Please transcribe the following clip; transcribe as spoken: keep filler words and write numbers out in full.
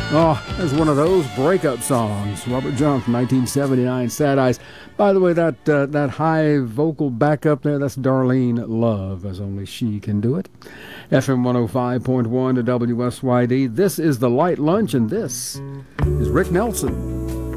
Oh, that's one of those breakup songs. Robert John from nineteen seventy-nine, Sad Eyes. By the way, that uh, that high vocal backup there, that's Darlene Love, as only she can do it. F M one oh five point one to W S Y D. This is The Light Lunch, and this is Rick Nelson.